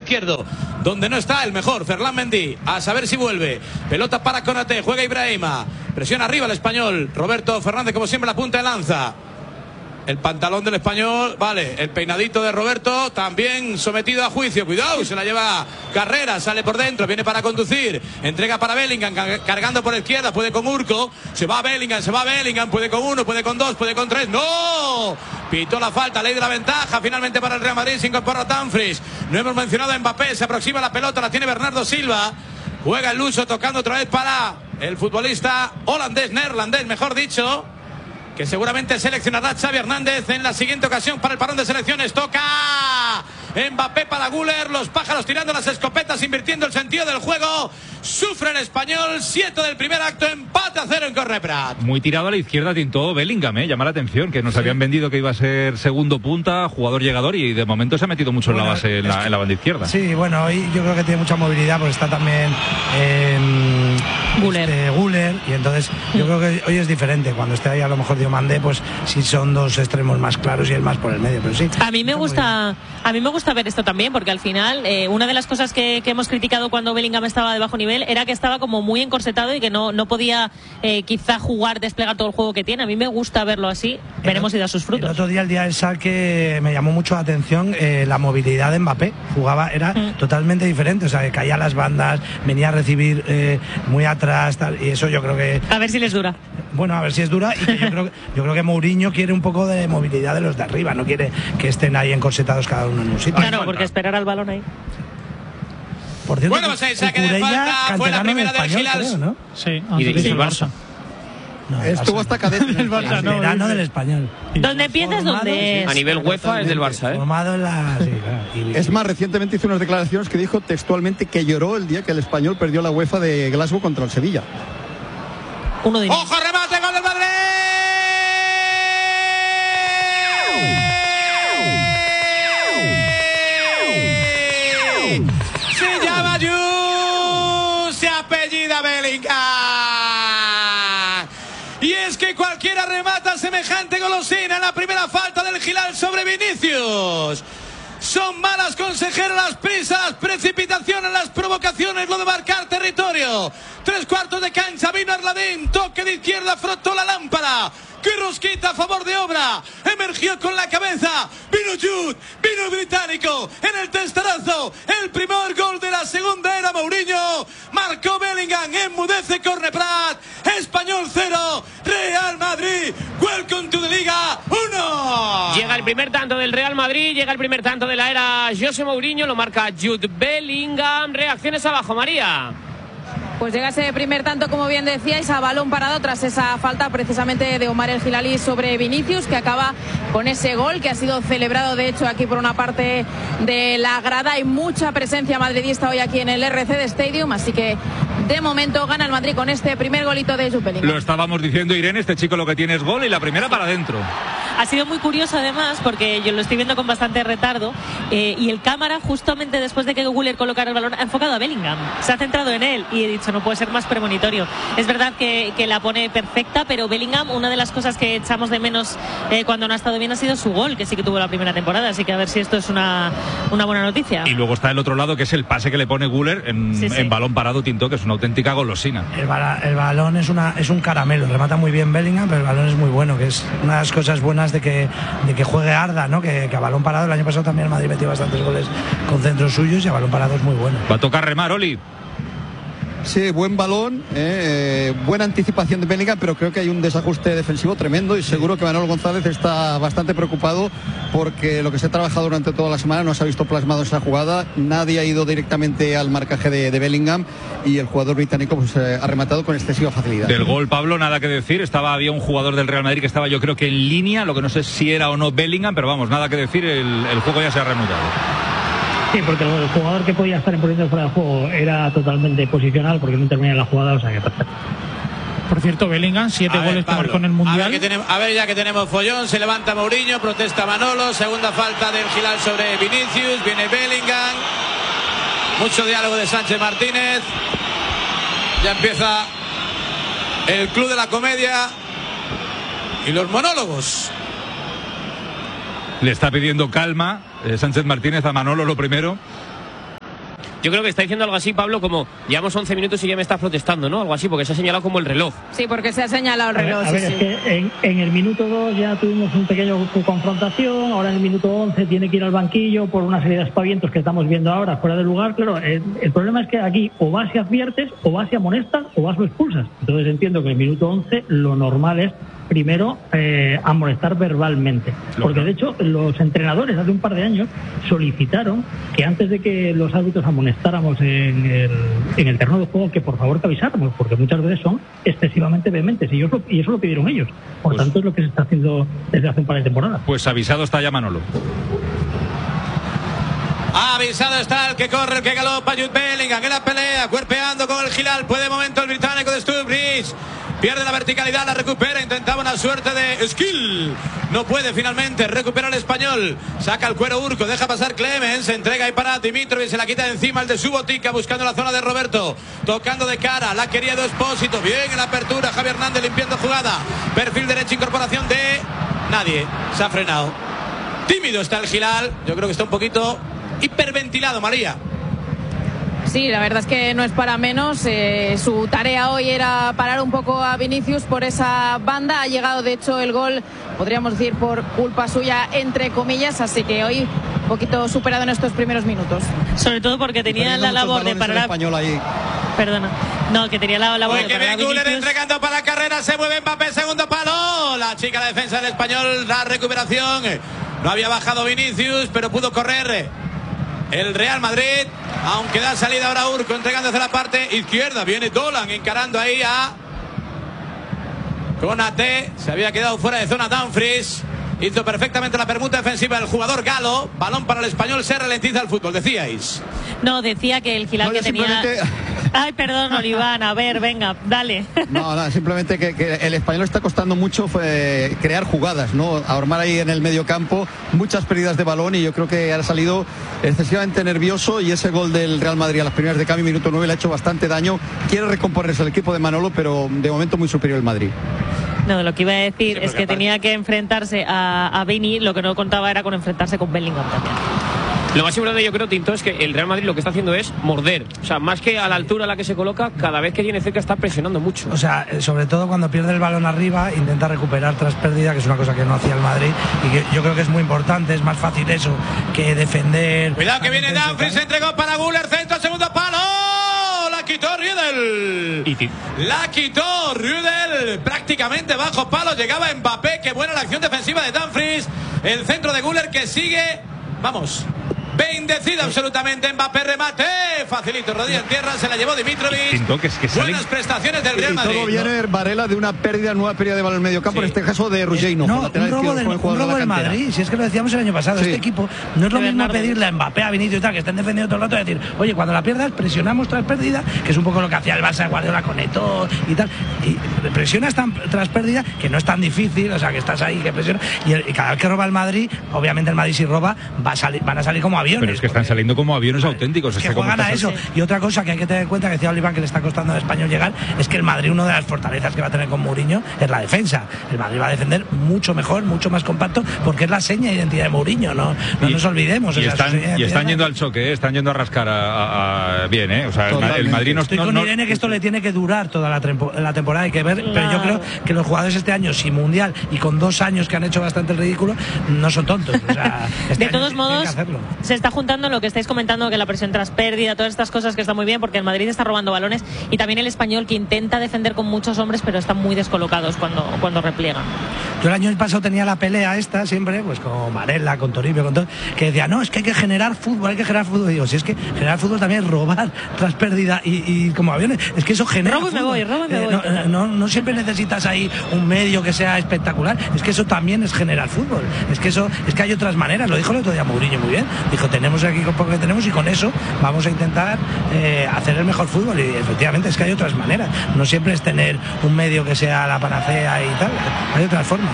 izquierdo, donde no está el mejor, Ferland Mendy, a saber si vuelve. Pelota para Konaté, juega Ibrahima, presiona arriba el español, Roberto Fernández como siempre la punta de lanza. El pantalón del español, vale, el peinadito de Roberto también sometido a juicio, cuidado, se la lleva Carrera, sale por dentro, viene para conducir, entrega para Bellingham, cargando por la izquierda, puede con Urco, se va Bellingham, puede con uno, puede con dos, puede con tres, ¡no! Pitó la falta, ley de la ventaja, finalmente para el Real Madrid, se incorpora Dumfries, no hemos mencionado a Mbappé, se aproxima la pelota, la tiene Bernardo Silva, juega el luso tocando otra vez para el futbolista neerlandés, mejor dicho, que seguramente seleccionará Xavi Hernández en la siguiente ocasión para el parón de selecciones. Toca Mbappé para Güler, los pájaros tirando las escopetas, invirtiendo el sentido del juego. Sufre el español, 7 del primer acto, empate a 0 en Corneprat. Muy tirado a la izquierda tintó Bellingham, llama la atención, que nos habían vendido que iba a ser segundo punta, jugador llegador, y de momento se ha metido mucho en la base, en la banda izquierda. Sí, bueno, hoy yo creo que tiene mucha movilidad, porque está también Güler, y entonces yo creo que hoy es diferente. Cuando esté ahí a lo mejor Diomandé, pues sí son dos extremos más claros y él más por el medio, pero sí. A mí me gusta ver esto también, porque al final una de las cosas que hemos criticado cuando Bellingham estaba de bajo nivel era que estaba como muy encorsetado y que no podía quizá desplegar todo el juego que tiene. A mí me gusta verlo así, veremos si da sus frutos. El otro día, el día del saque, me llamó mucho la atención la movilidad de Mbappé. Era totalmente diferente, o sea, que caía a las bandas, venía a recibir muy atrás, tal, y eso yo creo que... A ver si les dura. Bueno, a ver si es dura, y que yo creo que Mourinho quiere un poco de movilidad de los de arriba, no quiere que estén ahí encorsetados cada uno en un sitio. Claro, porque esperar al balón ahí. Por cierto, bueno, pues ahí saque de falta, fue la primera del Gilal, ¿no? Sí, y del Barça. No, estuvo hasta cadete el Barça, no, verano del Español. Donde empiezas, donde es. A nivel UEFA es del Barça, Formado en la... Sí, claro. Es más, recientemente hizo unas declaraciones que dijo textualmente que lloró el día que el Español perdió la UEFA de Glasgow contra el Sevilla. ¡Ojo, remate, gol del Madrid! Se llama Yu, se apellida Bellingham. Y es que cualquiera remata semejante golosina en la primera falta del Gilal sobre Vinicius. Son malas consejeras las prisas, precipitación en las provocaciones, lo de marcar territorio. 3/4 de cancha, vino Arladín, toque de izquierda, frotó la lámpara. ¡Qué rosquita a favor de Obra! Emergió con la cabeza. Vino Jude, vino el británico en el testarazo. El primer gol de la segunda era Mourinho. Marcó Bellingham, enmudece Corneprat. Español 0, Real Madrid. Welcome to the Liga 1. Llega el primer tanto del Real Madrid, llega el primer tanto de la era José Mourinho, lo marca Jude Bellingham. Reacciones abajo, María. Pues llega ese primer tanto, como bien decíais, a balón parado tras esa falta precisamente de Omar El Hilali sobre Vinicius, que acaba con ese gol que ha sido celebrado de hecho aquí por una parte de la grada. Hay mucha presencia madridista hoy aquí en el RCD Stadium, así que de momento gana el Madrid con este primer golito de Jude Bellingham. Lo estábamos diciendo, Irene, este chico lo que tiene es gol y la primera para adentro. Ha sido muy curioso además, porque yo lo estoy viendo con bastante retardo, y el cámara justamente después de que Güler colocara el balón ha enfocado a Bellingham, se ha centrado en él y he dicho, no puede ser más premonitorio. Es verdad que la pone perfecta, pero Bellingham, una de las cosas que echamos de menos cuando no ha estado bien ha sido su gol, que sí que tuvo la primera temporada, así que a ver si esto es una buena noticia. Y luego está el otro lado, que es el pase que le pone Güler en balón parado, Tinto, que es una auténtica golosina. El balón es un caramelo, remata muy bien Bellingham, pero el balón es muy bueno, que es una de las cosas buenas de que juegue Arda, ¿no? Que a balón parado el año pasado también el Madrid metió bastantes goles con centros suyos, y a balón parado es muy bueno. Va a tocar remar, Oli. Sí, buen balón, buena anticipación de Bellingham, pero creo que hay un desajuste defensivo tremendo y seguro que Manolo González está bastante preocupado porque lo que se ha trabajado durante toda la semana no se ha visto plasmado en esa jugada. Nadie ha ido directamente al marcaje de Bellingham y el jugador británico pues, ha rematado con excesiva facilidad. Del gol, Pablo, nada que decir. Había un jugador del Real Madrid que estaba, yo creo que en línea, lo que no sé si era o no Bellingham, pero vamos, nada que decir, el juego ya se ha reanudado. Sí, porque el jugador que podía estar en posición fuera de juego era totalmente posicional porque no termina la jugada, o sea que perfecto. Por cierto, Bellingham, 7 goles que marcó en el Mundial. A ver, ya que tenemos follón, se levanta Mourinho, protesta Manolo, segunda falta del Gilal sobre Vinicius, viene Bellingham, mucho diálogo de Sánchez Martínez, ya empieza el Club de la Comedia y los monólogos. Le está pidiendo calma Sánchez Martínez a Manolo, lo primero. Yo creo que está diciendo algo así, Pablo, como llevamos 11 minutos y ya me estás protestando, ¿no? Algo así, porque se ha señalado como el reloj. Sí, porque se ha señalado el reloj. A ver, es que en el minuto 2 ya tuvimos un pequeño confrontación, ahora en el minuto 11 tiene que ir al banquillo por una serie de aspavientos que estamos viendo ahora fuera de lugar. Claro, el problema es que aquí o vas y adviertes, o vas y amonestas, o vas o expulsas. Entonces entiendo que en el minuto 11 lo normal es primero amonestar verbalmente. Porque de hecho los entrenadores hace un par de años solicitaron que antes de que los árbitros amonestáramos en el terreno de juego, que por favor que avisáramos, porque muchas veces son excesivamente vehementes y eso lo pidieron ellos. Por tanto es lo que se está haciendo desde hace un par de temporadas. Pues avisado está ya Manolo. Avisado está el que corre, el que galopa, Jude Bellingham en la pelea, cuerpeando con el Hilal. Puede de momento el británico de Stubbridge. Pierde la verticalidad, la recupera, intentaba una suerte de skill. No puede finalmente, recupera el español. Saca el cuero Urco, deja pasar Clemens, se entrega ahí para Dimitrovic, se la quita de encima el de Subotica, buscando la zona de Roberto. Tocando de cara, la quería de Expósito. Bien en la apertura, Javier Hernández limpiando jugada. Perfil derecho, incorporación de nadie. Se ha frenado. Tímido está el Hilal, yo creo que está un poquito hiperventilado, María. Sí, la verdad es que no es para menos. Su tarea hoy era parar un poco a Vinicius por esa banda. Ha llegado, de hecho, el gol, podríamos decir, por culpa suya, entre comillas. Así que hoy un poquito superado en estos primeros minutos. Sobre todo porque tenía la labor de parar. Ahí. Perdona. No, que tenía la labor de parar a Vinicius. Entregando para la carrera, se mueve Mbappé, segundo palo. La chica, la defensa del español, la recuperación. No había bajado Vinicius, pero pudo correr el Real Madrid, aunque da salida ahora Urco, entregando hacia la parte izquierda. Viene Dolan encarando ahí a Konaté. Se había quedado fuera de zona Dumfries. Hizo perfectamente la permuta defensiva del jugador galo. Balón para el español, se ralentiza el fútbol, decíais. No, decía que el Hilal que tenía... Ay, perdón, Oliván, a ver, venga, dale. No, simplemente que el español está costando mucho crear jugadas, ¿no? Armar ahí en el medio campo, muchas pérdidas de balón, y yo creo que ha salido excesivamente nervioso, y ese gol del Real Madrid a las primeras de cambio, minuto 9, le ha hecho bastante daño. Quiere recomponerse el equipo de Manolo, pero de momento muy superior el Madrid. No, lo que iba a decir es que tenía que enfrentarse a Vini, lo que no contaba era con enfrentarse con Bellingham también. Lo más importante, yo creo, Tinto, es que el Real Madrid lo que está haciendo es morder. O sea, más que a la altura a la que se coloca, cada vez que viene cerca está presionando mucho. O sea, sobre todo cuando pierde el balón arriba, intenta recuperar tras pérdida, que es una cosa que no hacía el Madrid, y que yo creo que es muy importante. Es más fácil eso que defender. Cuidado que viene Dumfries, se entregó para Güler, centro, segundo palo. La quitó Rüdel. La quitó Rüdel, prácticamente bajo palo. Llegaba Mbappé, qué buena la acción defensiva de Dumfries. El centro de Güler que sigue, vamos, bendecido absolutamente. Mbappé, remate facilito, rodilla en tierra, se la llevó Dimitrovic. Buenas prestaciones del Real Madrid. Y todo viene Varela de una nueva pérdida de balón en el medio campo, en este caso de Ruggiero. No, un robo del Madrid, si es que lo decíamos el año pasado. Este equipo no es lo mismo pedirle a Mbappé, a Vinicius y tal, que estén defendiendo todo el rato, y decir, oye, cuando la pierdas presionamos tras pérdida, que es un poco lo que hacía el Barça de Guardiola con Eto'o y tal, y presionas tras pérdida, que no es tan difícil, o sea, que estás ahí, que presionas, y cada vez que roba el Madrid, obviamente el Madrid si roba van a salir como aviones. Pero es que están saliendo como aviones auténticos. Que juegan a eso. Y otra cosa que hay que tener en cuenta, que decía Oliván, que le está costando al español llegar, es que el Madrid, una de las fortalezas que va a tener con Mourinho es la defensa. El Madrid va a defender mucho mejor, mucho más compacto, porque es la seña de identidad de Mourinho, no nos olvidemos. Y están yendo al choque, están yendo a rascar bien, o sea, el Madrid no... Estoy con Irene que esto le tiene que durar toda la temporada, hay que ver, pero yo creo que los jugadores este año, sin Mundial y con 2 años que han hecho bastante el ridículo, no son tontos. O sea, de todos modos, se está juntando lo que estáis comentando, que la presión tras pérdida, todas estas cosas que están muy bien, porque el Madrid está robando balones, y también el español, que intenta defender con muchos hombres, pero están muy descolocados cuando repliegan. Yo el año pasado tenía la pelea esta siempre, pues con Varela, con Toribio, con todo, que decía, no, es que hay que generar fútbol, Y digo, si es que generar fútbol también es robar tras pérdida y como aviones, es que eso genera robo y me voy. No siempre necesitas ahí un medio que sea espectacular, es que eso también es generar fútbol, es que hay otras maneras, lo dijo el otro día Mourinho muy bien, dijo, tenemos aquí porque tenemos, y con eso vamos a intentar hacer el mejor fútbol, y efectivamente es que hay otras maneras, no siempre es tener un medio que sea la panacea y tal, hay otras formas.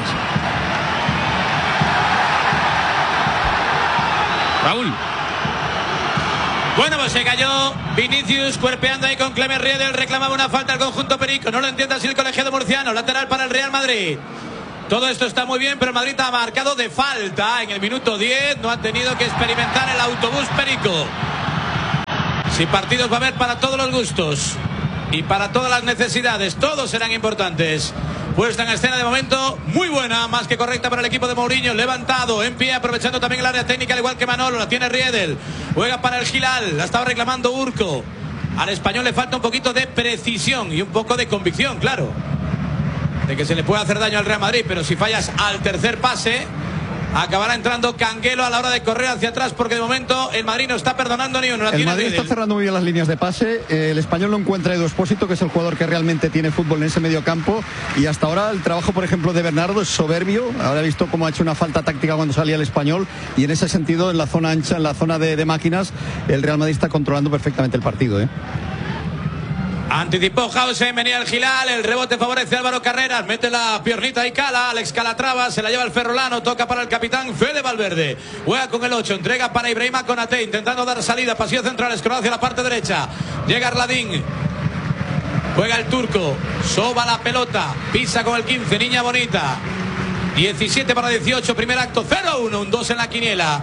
Raúl. Bueno, pues se cayó Vinicius cuerpeando ahí con Clemens Riedel, reclamaba una falta al conjunto perico, no lo entiende así el colegiado murciano, lateral para el Real Madrid. Todo esto está muy bien, pero el Madrid ha marcado de falta en el minuto 10, no ha tenido que experimentar el autobús perico. Si partidos va a haber para todos los gustos y para todas las necesidades, todos serán importantes. Puesta en escena de momento muy buena, más que correcta para el equipo de Mourinho. Levantado, en pie, aprovechando también el área técnica, al igual que Manolo. La tiene Riedel, juega para el Hilal, la estaba reclamando Urco. Al español le falta un poquito de precisión y un poco de convicción, claro, de que se le puede hacer daño al Real Madrid. Pero si fallas al tercer pase, acabará entrando Canguelo a la hora de correr hacia atrás, porque de momento el Madrid no está perdonando ni uno. El Madrid está cerrando muy bien las líneas de pase. El español no encuentra a Edu Expósito, que es el jugador que realmente tiene fútbol en ese medio campo. Y hasta ahora el trabajo, por ejemplo, de Bernardo es soberbio. Ahora he visto cómo ha hecho una falta táctica cuando salía el español. Y en ese sentido, en la zona ancha, en la zona de máquinas, el Real Madrid está controlando perfectamente el partido, ¿eh? Anticipó Hausen, venía el Gilal, el rebote favorece a Álvaro Carreras, mete la piernita y Cala, Alex Calatrava, se la lleva el ferrolano, toca para el capitán Fede Valverde, juega con el 8, entrega para Ibrahima Konaté, intentando dar salida, pasillo central, escroto hacia la parte derecha, llega Arladín, juega el turco, soba la pelota, pisa con el 15, Niña Bonita, 17 para 18, primer acto, 0-1, un 2 en la quiniela.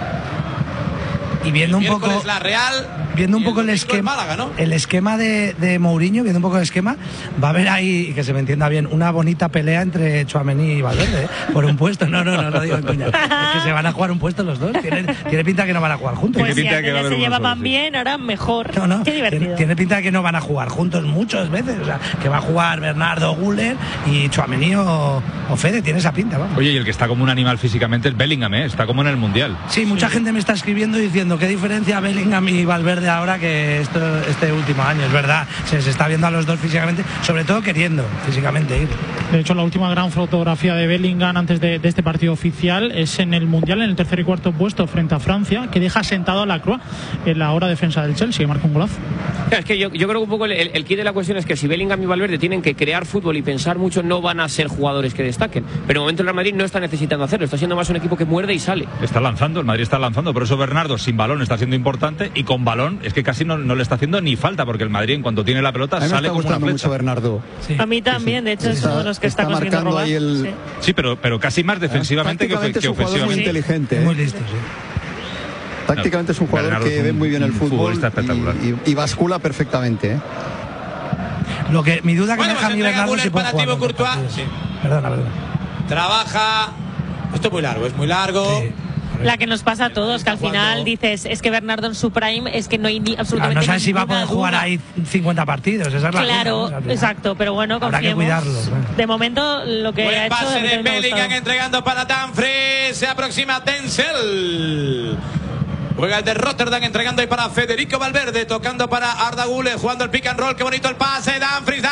Y viendo un poco la Real, viendo un poco el esquema, Málaga, ¿no? El esquema de Mourinho, viendo un poco el esquema, va a haber ahí, que se me entienda bien, una bonita pelea entre Tchouaméni y Valverde, ¿eh? Por un puesto. No lo digo en coña. Es que se van a jugar un puesto los dos. Tiene pinta que no van a jugar juntos. Pues si antes se llevaban bien, ahora mejor. No. Qué divertido. Tiene pinta de que no van a jugar juntos muchas veces. O sea, que va a jugar Bernardo, Güler y Tchouaméni o Fede. Tiene esa pinta, vamos. Oye, y el que está como un animal físicamente es Bellingham, ¿eh? Está como en el Mundial. Sí, mucha gente me está escribiendo diciendo qué diferencia Bellingham y Valverde ahora que este último año. Es verdad, se está viendo a los dos físicamente, sobre todo queriendo físicamente ir. De hecho, la última gran fotografía de Bellingham antes de este partido oficial es en el Mundial, en el tercer y cuarto puesto frente a Francia, que deja sentado a Lacroix en la hora defensa del Chelsea, marca un golazo. Es que yo creo que un poco el kit de la cuestión es que si Bellingham y Valverde tienen que crear fútbol y pensar mucho, no van a ser jugadores que destaquen. Pero de momento el Real Madrid no está necesitando hacerlo, está siendo más un equipo que muerde y sale. Está lanzando, el Madrid está lanzando, por eso Bernardo sin balón está siendo importante, y con balón es que casi no le está haciendo ni falta, porque el Madrid en cuanto tiene la pelota sale como una flecha. Mucho Bernardo. Sí. A mí también, de hecho es uno de los que está consiguiendo robar. Sí, pero casi más defensivamente que ofensivamente. Muy inteligente, Muy listo, sí. Tácticamente es un jugador que ve muy bien el fútbol y bascula perfectamente, ¿eh? Lo que mi duda que me deja a mí Bernardo si puede jugar Courtois. Sí. Perdona. Trabaja. Esto es muy largo. Sí. La que nos pasa a todos, que al final dices, es que Bernardo en su prime es que no hay absolutamente no sabes si va a poder jugar duda. ahí 50 partidos. Esa es la Claro, cosa, ¿no? exacto, pero bueno, habrá que confiemos. cuidarlo. Bueno. De momento, lo que ha hecho... Pase de Bellingham entregando para Dumfries, se aproxima Denzel. Juega el de Rotterdam entregando ahí para Federico Valverde, tocando para Arda Güler, jugando el pick and roll, qué bonito el pase, Dumfries.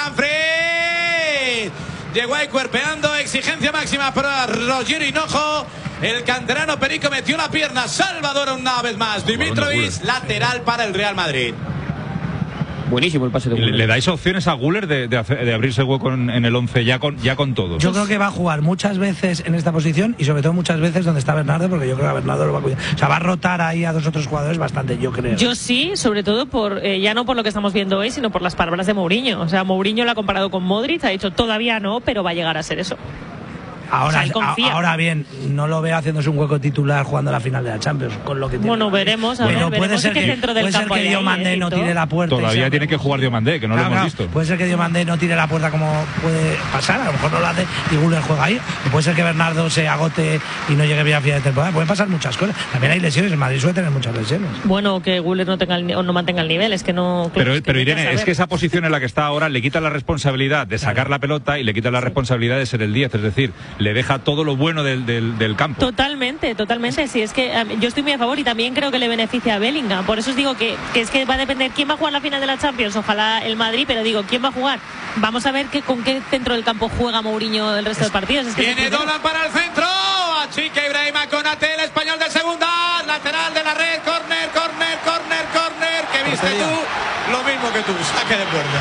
Llegó ahí cuerpeando, exigencia máxima para Roger Hinojo. El canterano Perico metió la pierna, Salvador una vez más. Dimitrovic, lateral para el Real Madrid. Buenísimo el pase de Güler. ¿Le dais opciones a Güler de abrirse hueco en el 11 ya con todos? Yo creo que va a jugar muchas veces en esta posición y sobre todo muchas veces donde está Bernardo, porque yo creo que Bernardo lo va a cuidar. O sea, va a rotar ahí a dos otros jugadores bastante, yo creo. Yo sí, sobre todo por ya no por lo que estamos viendo hoy, sino por las palabras de Mourinho. O sea, Mourinho lo ha comparado con Modric, ha dicho todavía no, pero va a llegar a ser eso. Ahora bien, no lo veo haciéndose un hueco titular jugando la final de la Champions, con lo que tiene. Bueno, veremos. Pero puede ser que Diomandé no tire la puerta. Todavía tiene que jugar Diomandé, que no lo hemos visto. Puede ser que Diomandé no tire la puerta como puede pasar, a lo mejor no lo hace y Güler juega ahí. O puede ser que Bernardo se agote y no llegue bien a final de temporada. Pueden pasar muchas cosas. También hay lesiones, el Madrid suele tener muchas lesiones. Bueno, que Güler no mantenga el nivel, es que no... Pero Irene, es que esa posición en la que está ahora le quita la responsabilidad de sacar la pelota y le quita la responsabilidad de ser el 10, es decir, le deja todo lo bueno del campo. Totalmente. Sí, es que yo estoy muy a favor y también creo que le beneficia a Bellingham. Por eso os digo que es que va a depender quién va a jugar la final de la Champions. Ojalá el Madrid, pero digo, ¿quién va a jugar? Vamos a ver con qué centro del campo juega Mourinho el resto de partidos. Es que viene Dolan para el centro. Achica Ibrahima Konaté, el español de segunda. Lateral de la red. Corner. ¿Qué viste tú? Lo mismo que tú. Saque de puerta.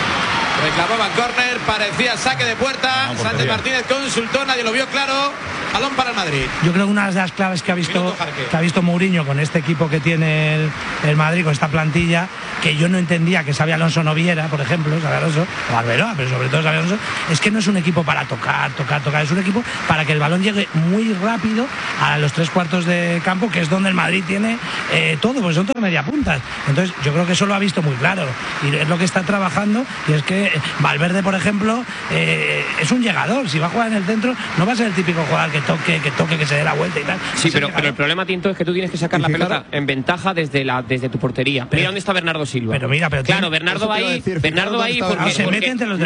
Reclamaban córner, parecía saque de puerta. Sánchez Martínez consultó, nadie lo vio claro. Balón para el Madrid. Yo creo que una de las claves que ha visto Mourinho con este equipo que tiene el Madrid, con esta plantilla, que yo no entendía que Xabi Alonso no viera, por ejemplo, Xabi Alonso, o Arbeloa, pero sobre todo Xabi Alonso, es que no es un equipo para tocar, es un equipo para que el balón llegue muy rápido a los 3/4 de campo, que es donde el Madrid tiene todo, pues son todas media puntas. Entonces yo creo que eso lo ha visto muy claro y es lo que está trabajando, y es que Valverde, por ejemplo, es un llegador. Si va a jugar en el centro no va a ser el típico jugador que toque, que se dé la vuelta y tal. Sí, pero el problema, Tinto, es que tú tienes que sacar la pelota en ventaja desde tu portería. Mira dónde está Bernardo Silva. Claro, Bernardo va ahí porque se mete entre los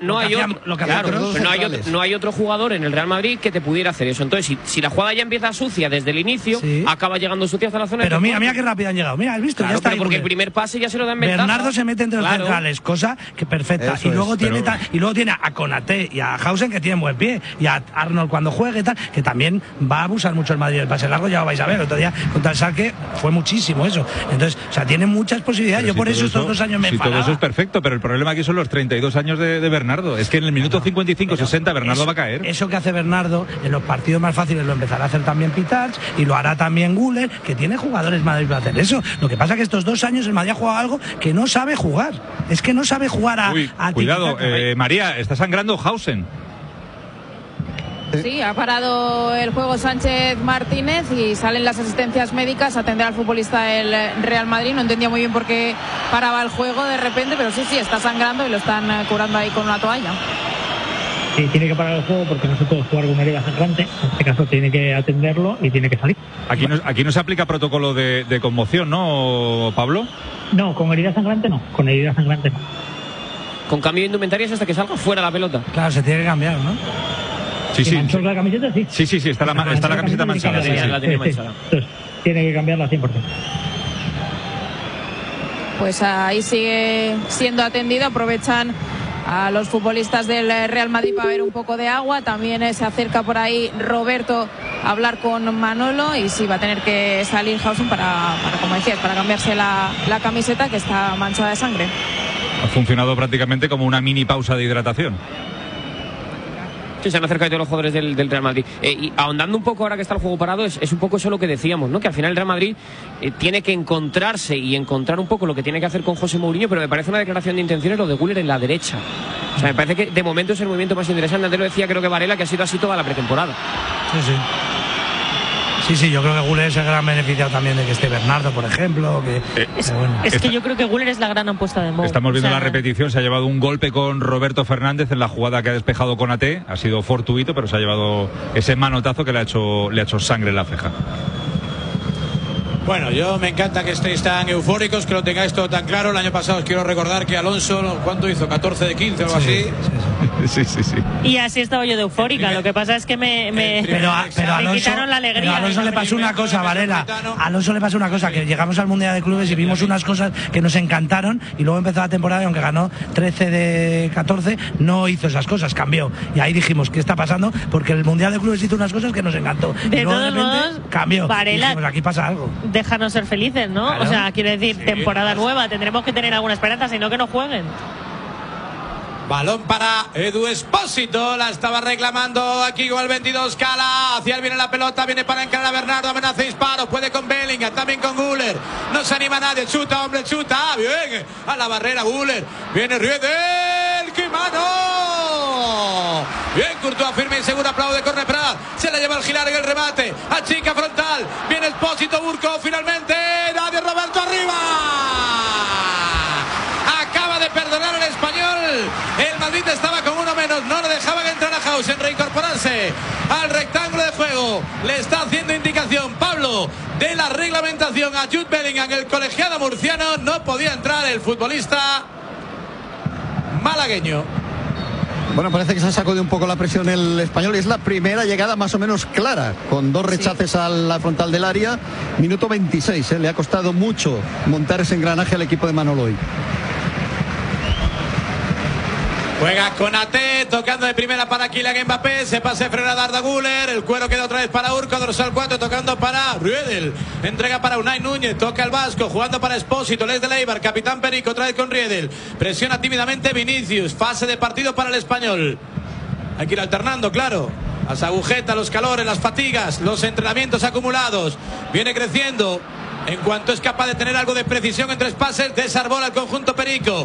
no hay otro jugador en el Real Madrid que te pudiera hacer eso. Entonces, si la jugada ya empieza sucia desde el inicio, acaba llegando sucia hasta la zona. Pero mira qué rápido han llegado. Mira, has visto, claro, ya está. Porque el primer pase ya se lo da en ventaja. Bernardo se mete entre los centrales, cosa que perfecta. Y luego tiene a Konaté y a Hausen, que tienen buen pie, y a Arnold cuando juegue y tal, que también va a abusar mucho el Madrid del pase largo. Ya lo vais a ver, el otro día contra el Schalke fue muchísimo eso. Entonces, o sea, tiene muchas posibilidades. Yo por eso estos 2 años me enfadaba. Todo eso es perfecto, pero el problema aquí son los 32 años de Bernardo. Es que en el minuto 55-60 Bernardo va a caer. Eso que hace Bernardo en los partidos más fáciles lo empezará a hacer también Pitarch, y lo hará también Güler, que tiene jugadores Madrid para hacer eso. Lo que pasa es que estos 2 años el Madrid ha jugado algo que no sabe jugar. Es que no sabe jugar a cuidado, María, está sangrando Hausen. Sí, ha parado el juego Sánchez Martínez y salen las asistencias médicas a atender al futbolista del Real Madrid. No entendía muy bien por qué paraba el juego de repente, pero sí, está sangrando y lo están curando ahí con una toalla. Sí, tiene que parar el juego porque no se puede jugar con herida sangrante. En este caso tiene que atenderlo y tiene que salir. Aquí no se aplica protocolo de conmoción, ¿no, Pablo? No, con herida sangrante no. Con herida sangrante no. Con cambio de indumentarias hasta que salga fuera la pelota. Claro, se tiene que cambiar, ¿no? Sí. ¿Manchó la camiseta? Sí. Sí, está la camiseta manchada. Sí, la tiene manchada. Entonces, tiene que cambiarla 100%. Pues ahí sigue siendo atendido. Aprovechan a los futbolistas del Real Madrid para ver un poco de agua. También se acerca por ahí Roberto a hablar con Manolo, y sí, va a tener que salir Hausen para como decías, para cambiarse la camiseta, que está manchada de sangre. Ha funcionado prácticamente como una mini pausa de hidratación. Sí, se han acercado todos los jugadores del Real Madrid. Y ahondando un poco ahora que está el juego parado, es un poco eso lo que decíamos, ¿no? Que al final el Real Madrid tiene que encontrarse y encontrar un poco lo que tiene que hacer con José Mourinho, pero me parece una declaración de intenciones lo de Güler en la derecha. O sea, me parece que de momento es el movimiento más interesante. Antes lo decía, creo que Varela, que ha sido así toda la pretemporada. Sí, yo creo que Güler es el gran beneficiado también de que esté Bernardo, por ejemplo. Es que yo creo que Güler es la gran apuesta de Mou. Estamos viendo la repetición, se ha llevado un golpe con Roberto Fernández en la jugada que ha despejado Konaté. Ha sido fortuito, pero se ha llevado ese manotazo que le ha hecho sangre en la ceja. Bueno, yo me encanta que estéis tan eufóricos, que lo tengáis todo tan claro. El año pasado os quiero recordar que Alonso, ¿cuánto hizo? 14 de 15 o algo así. Sí. Y así estaba yo de eufórica. Lo que pasa es que me quitaron la alegría. Pero a Alonso le pasó una cosa, Varela. A Alonso le pasó una cosa, que llegamos al Mundial de Clubes y vimos unas cosas que nos encantaron, y luego empezó la temporada y aunque ganó 13 de 14, no hizo esas cosas, cambió. Y ahí dijimos, ¿qué está pasando? Porque el Mundial de Clubes hizo unas cosas que nos encantó. De todos modos, cambió. Varela, dijimos, aquí pasa algo. Déjanos ser felices, ¿no? Claro. O sea, quiere decir, temporada nueva, tendremos que tener alguna esperanza, si no que no jueguen. Balón para Edu Espósito, la estaba reclamando aquí con el 22 Cala, hacia él viene la pelota, viene para encarar a Bernardo, amenaza disparo, puede con Bellingham, también con Güler, no se anima nadie, chuta, hombre, chuta, bien, a la barrera Güler, viene Riedel, ¡qué mano! Bien, Courtois firme y seguro, aplaude, corre Prat, se la lleva el Gilar en el remate, achica frontal, viene Espósito, Burco, finalmente, nadie, Roberto arriba. Acaba de perdonar al Español. El Madrid estaba con uno menos. No le dejaban entrar a Hausen, reincorporarse al rectángulo de juego. Le está haciendo indicación Pablo de la reglamentación a Jude Bellingham. El colegiado murciano, no podía entrar el futbolista malagueño. Bueno, parece que se ha sacado un poco la presión el Español. Es la primera llegada más o menos clara, con 2 rechaces a la frontal del área. Minuto 26, le ha costado mucho montar ese engranaje al equipo de Manolo hoy. Juega Konaté, tocando de primera para Kylian Mbappé, se pase frena a Arda Güler, el cuero queda otra vez para Urco, dorsal 4, tocando para Riedel, entrega para Unai Núñez, toca el Vasco, jugando para Espósito, Les de Leibar, capitán Perico, otra vez con Riedel, presiona tímidamente Vinicius, fase de partido para el Español, hay que ir alternando, claro. Las agujetas, los calores, las fatigas, los entrenamientos acumulados. Viene creciendo. En cuanto es capaz de tener algo de precisión en 3 pases, desarbola el conjunto perico.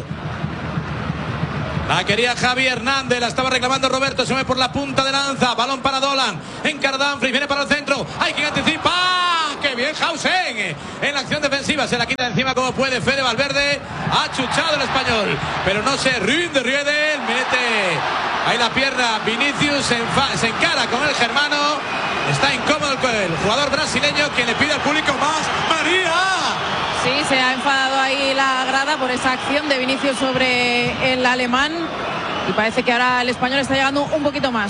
La quería Javi Hernández, la estaba reclamando Roberto, se mueve por la punta de lanza, balón para Dolan, encara Dumfries, viene para el centro, hay quien anticipa, ¡qué bien Hausen! En la acción defensiva, se la quita encima como puede Fede Valverde, ha chuchado el español, pero no se rinde Riedel, mete ahí la pierna, Vinicius se encara con el germano, está incómodo el jugador brasileño que le pide al público más, ¡María! Sí, se ha enfadado ahí la grada por esa acción de Vinicius sobre el alemán y parece que ahora el español está llegando un poquito más.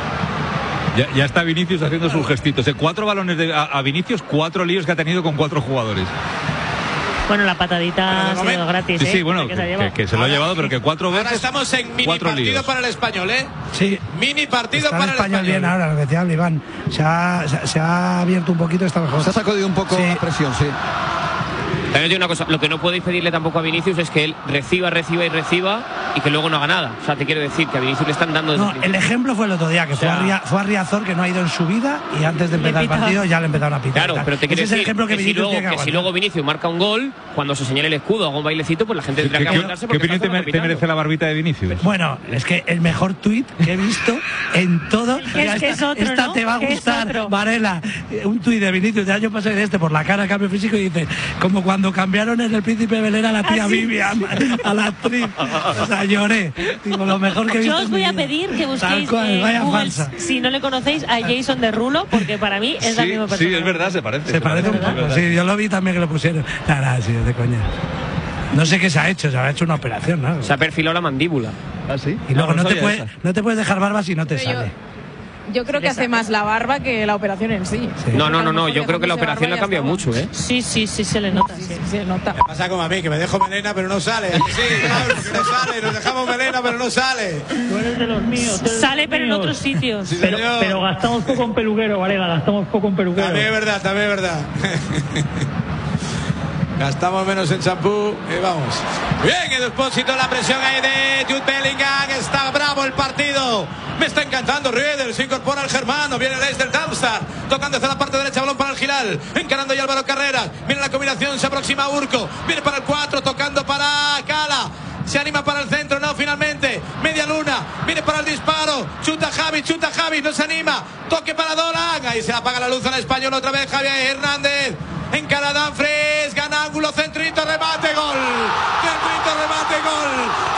Ya está Vinicius haciendo sus gestitos. 4 balones a Vinicius, 4 líos que ha tenido con 4 jugadores. Bueno, la patadita ha sido gratis. Sí, bueno, que se lo ha llevado, pero que 4 veces. Ahora estamos en mini partido líos para el español, ¿eh? Sí. Mini partido está para el español. Bien ahora, lo que te habla Iván. Se ha abierto un poquito, está mejor. Se ha sacudido un poco la presión, sí. También digo una cosa, lo que no podéis pedirle tampoco a Vinicius es que él reciba y que luego no haga nada. O sea, te quiero decir que a Vinicius le están dando... el ejemplo fue el otro día, que fue a Riazor, que no ha ido en su vida y antes de empezar el partido ya le empezaron a pitar. Claro, pero te quiero decir que si luego Vinicius marca un gol, cuando se señale el escudo, haga un bailecito, pues la gente tendrá que aguantarse. ¿Qué opinión te merece la barbita de Vinicius? Bueno, es que el mejor tuit que he visto en todo... esta te va a gustar, Varela. Un tuit de Vinicius de año pasado de por la cara, cambio físico, y dice, como cuando cambiaron en El Príncipe Belén a la tía Vivian, a la actriz. O sea, lloré. Digo, lo mejor que he visto. Yo os voy a pedir que busquéis Google, si no le conocéis, a Jason Derulo, porque para mí es la misma persona. Sí, es verdad, se parece. Se parece un poco. Sí, yo lo vi también que lo pusieron. Nada, sí, de coña. No sé qué se ha hecho una operación, ¿no? Se ha perfilado la mandíbula. ¿Ah, sí? Y luego no te puedes dejar barba si no te sale. Yo creo que hace más la barba que la operación en sí. No, yo creo que la operación la ha cambiado mucho, ¿eh? Sí, se le nota. Sí, se nota. Me pasa como a mí, que me dejo melena pero no sale. Sí, claro, que no sale, nos dejamos melena pero no sale. Tú eres de los míos. Sale pero en otros sitios. Sí, pero gastamos poco en peluquero, Varela, gastamos poco en peluquero. También es verdad. Gastamos menos en champú y vamos. Bien, el depósito, la presión ahí de Jude Bellingham. Está bravo el partido. Me está encantando Riedel. Se incorpora el germano. Viene el ex del Darmstadt. Tocando hacia la parte derecha. Balón para el Gilal. Encarando ya Álvaro Carreras. Viene la combinación. Se aproxima Urco. Viene para el 4. Tocando para Cala. Se anima para el centro. No, finalmente. Media luna. Viene para el disparo. Chuta Javi. No se anima. Toque para Dolan. Ahí se apaga la luz al español otra vez. Javier Hernández. Encara Dumfries, gana ángulo, centrito, remate, gol. Centrito, remate, gol.